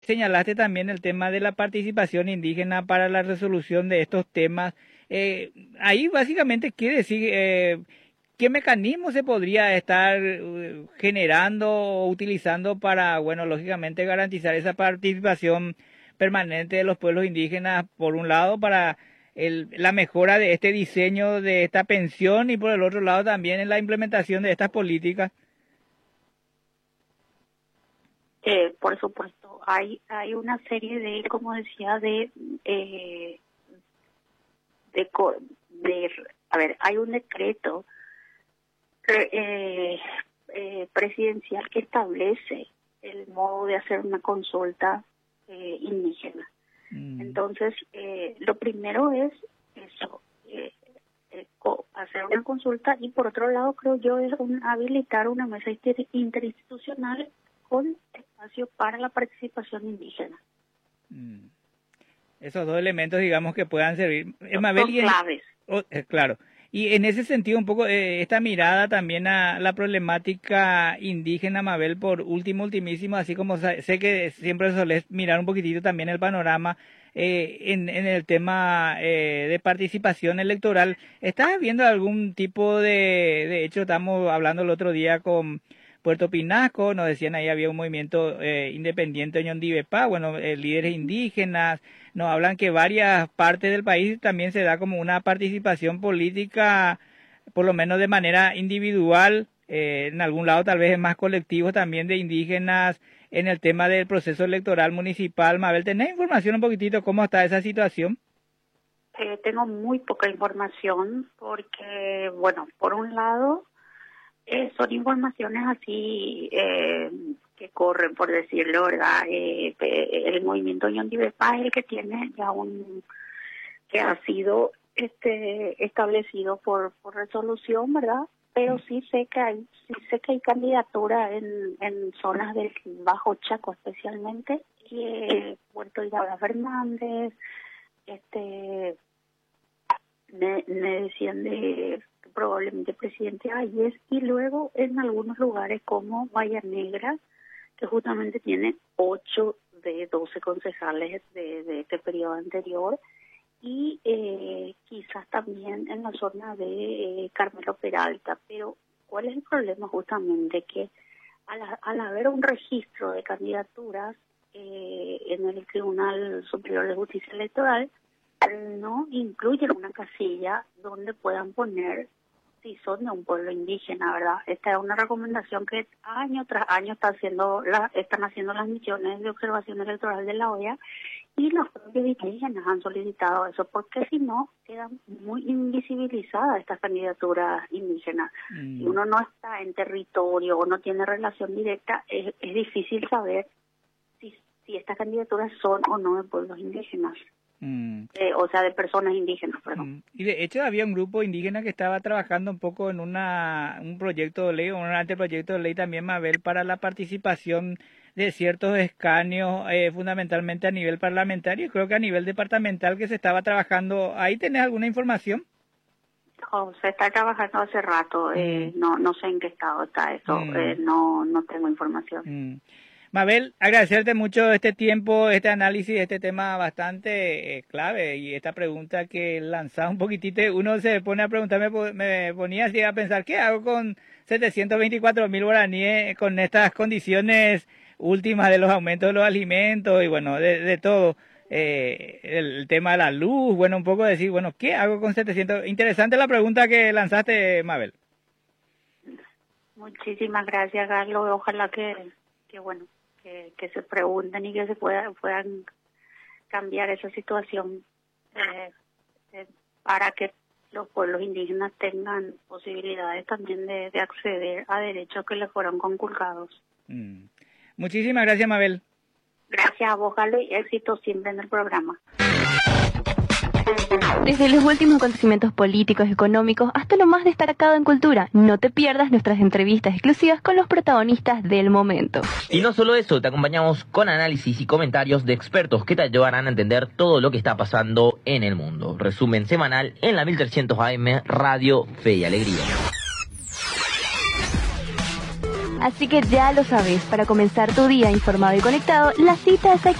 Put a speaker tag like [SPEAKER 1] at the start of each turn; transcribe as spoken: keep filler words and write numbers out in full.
[SPEAKER 1] señalaste también el tema de la participación indígena para la resolución de estos temas. Eh, ahí básicamente quiere decir, eh, ¿qué mecanismo se podría estar uh, generando o utilizando para, bueno, lógicamente garantizar esa participación permanente de los pueblos indígenas, por un lado, para el, la mejora de este diseño de esta pensión y por el otro lado también en la implementación de estas políticas?
[SPEAKER 2] Eh, por supuesto, hay hay una serie de, como decía, de eh, de, de, a ver, hay un decreto eh, eh, presidencial que establece el modo de hacer una consulta eh, indígena. Mm. Entonces, eh, lo primero es eso, eh, eh, hacer una consulta, y por otro lado, creo yo, es un, habilitar una mesa inter, interinstitucional con espacio para la participación indígena.
[SPEAKER 1] Mm. Esos dos elementos, digamos, que puedan servir.
[SPEAKER 2] Son Mabel, claves.
[SPEAKER 1] Oh, eh, claro. Y en ese sentido, un poco eh, esta mirada también a la problemática indígena, Mabel, por último, ultimísimo, así como sé que siempre solés mirar un poquitito también el panorama eh, en, en el tema eh, de participación electoral. ¿Estás viendo algún tipo de, de hecho, estamos hablando el otro día con Puerto Pinasco, nos decían ahí había un movimiento eh, independiente en Yondibepá, bueno, eh, líderes indígenas, nos hablan que varias partes del país también se da como una participación política, por lo menos de manera individual, eh, en algún lado tal vez es más colectivo también de indígenas en el tema del proceso electoral municipal. Mabel, ¿tenés información un poquitito cómo está esa situación?
[SPEAKER 2] Eh, tengo muy poca información porque, bueno, por un lado, Eh, son informaciones así eh, que corren, por decirlo, ¿verdad? Eh, el movimiento Yondibepá es el que tiene ya un, que ha sido este establecido por, por resolución, ¿verdad? Pero sí sé que hay, sí sé que hay candidatura en, en zonas del Bajo Chaco especialmente, eh, Puerto Isabela Fernández, este, me, me decían de probablemente presidente Ayes, y luego en algunos lugares como Bahía Negra, que justamente tiene ocho de doce concejales de, de este periodo anterior, y eh, quizás también en la zona de eh, Carmelo Peralta. Pero ¿cuál es el problema? Justamente que al, al haber un registro de candidaturas eh, en el Tribunal Superior de Justicia Electoral, no incluyen una casilla donde puedan poner si son de un pueblo indígena, ¿verdad? Esta es una recomendación que año tras año está haciendo la, están haciendo las misiones de observación electoral de la O E A, y los propios indígenas han solicitado eso, porque si no, quedan muy invisibilizadas estas candidaturas indígenas. Mm. Si uno no está en territorio o no tiene relación directa, es, es difícil saber si, si estas candidaturas son o no de pueblos indígenas. Mm. Eh, o sea, de personas indígenas, perdón.
[SPEAKER 1] Mm. Y de hecho había un grupo indígena que estaba trabajando un poco en una un proyecto de ley, un anteproyecto de ley también, Mabel, para la participación de ciertos escaños, eh, fundamentalmente a nivel parlamentario, y creo que a nivel departamental que se estaba trabajando. ¿Ahí tenés alguna información?
[SPEAKER 2] Oh, se está trabajando hace rato, mm. eh, no no sé en qué estado está eso, mm. eh, no no tengo información.
[SPEAKER 1] Mm. Mabel, agradecerte mucho este tiempo, este análisis, este tema bastante eh, clave, y esta pregunta que lanzaba un poquitito, uno se pone a preguntar, me, me ponía así a pensar, ¿qué hago con setecientos veinticuatro mil guaraníes con estas condiciones últimas de los aumentos de los alimentos y bueno, de, de todo? Eh, el, el tema de la luz, bueno, un poco decir, bueno, ¿qué hago con setecientos? Interesante la pregunta que lanzaste, Mabel.
[SPEAKER 2] Muchísimas gracias, Carlos, ojalá que, que bueno, Que, que se pregunten y que se pueda, puedan cambiar esa situación eh, eh, para que los pueblos indígenas tengan posibilidades también de, de acceder a derechos que les fueron conculcados.
[SPEAKER 1] Mm. Muchísimas gracias, Mabel.
[SPEAKER 2] Gracias a vos, Carlos, y éxito siempre en el programa.
[SPEAKER 3] Desde los últimos acontecimientos políticos y económicos hasta lo más destacado en cultura, no te pierdas nuestras entrevistas exclusivas con los protagonistas del momento.
[SPEAKER 4] Y no solo eso, te acompañamos con análisis y comentarios de expertos que te ayudarán a entender todo lo que está pasando en el mundo. Resumen semanal en la mil trescientos A M, Radio Fe y Alegría.
[SPEAKER 3] Así que ya lo sabes, para comenzar tu día informado y conectado, la cita es aquí.